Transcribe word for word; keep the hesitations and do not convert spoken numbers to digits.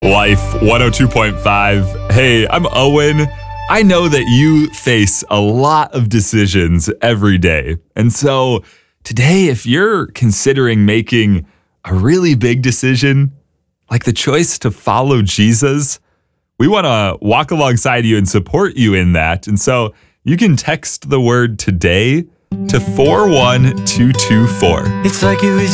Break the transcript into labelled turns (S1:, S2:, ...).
S1: Life one oh two point five. Hey, I'm Owen. I know that you face a lot of decisions every day. And so today, if you're considering making a really big decision, like the choice to follow Jesus, we want to walk alongside you and support you in that. And so you can text the word today to four one two two four.
S2: It's like it was